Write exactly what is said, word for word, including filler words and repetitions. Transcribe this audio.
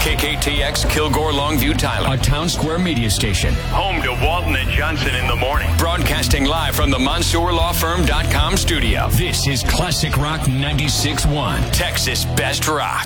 K K T X Kilgore Longview Tyler, a Town Square media station. Home to Walton and Johnson in the morning. Broadcasting live from the Mansour Law Firm dot com studio. This is Classic Rock ninety-six point one, Texas Best Rock.